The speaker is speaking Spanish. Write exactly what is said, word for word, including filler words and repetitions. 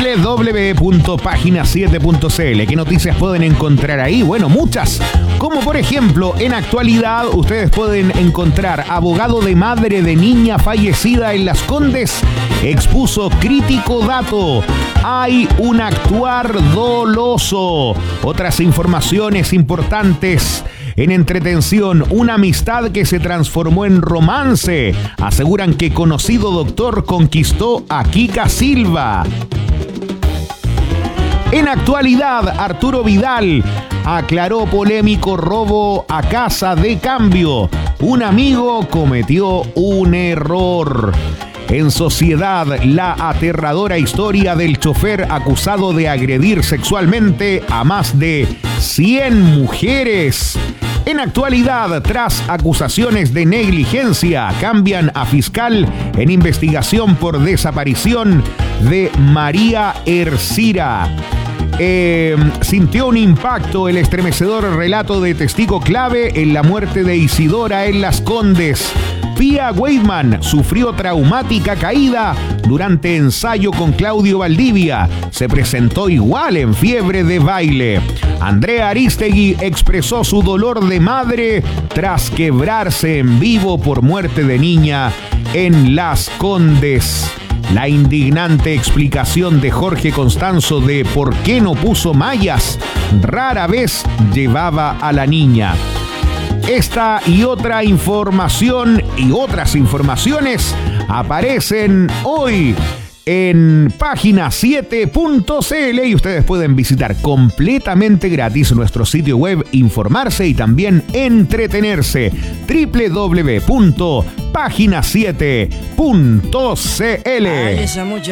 doble u doble u doble u punto página siete punto c l. ¿Qué noticias pueden encontrar ahí? Bueno, muchas. Como por ejemplo, en actualidad ustedes pueden encontrar: abogado de madre de niña fallecida en Las Condes expuso crítico dato. Hay un actuar doloso. Otras informaciones importantes en entretención: una amistad que se transformó en romance. Aseguran que conocido doctor conquistó a Kika Silva. En actualidad, Arturo Vidal aclaró polémico robo a casa de cambio. Un amigo cometió un error. En sociedad, la aterradora historia del chofer acusado de agredir sexualmente a más de cien mujeres. En actualidad, tras acusaciones de negligencia, cambian a fiscal en investigación por desaparición de María Ercira. Eh, sintió un impacto el estremecedor relato de testigo clave en la muerte de Isidora en Las Condes. Pia Weidman sufrió traumática caída durante ensayo con Claudio Valdivia. Se presentó igual en fiebre de baile. Andrea Aristegui expresó su dolor de madre tras quebrarse en vivo por muerte de niña en Las Condes. La indignante explicación de Jorge Constanzo de por qué no puso mallas rara vez llevaba a la niña. Esta y otra información y otras informaciones aparecen hoy en página siete punto c l y ustedes pueden visitar completamente gratis nuestro sitio web, informarse y también entretenerse. doble u doble u doble u punto página siete punto c l.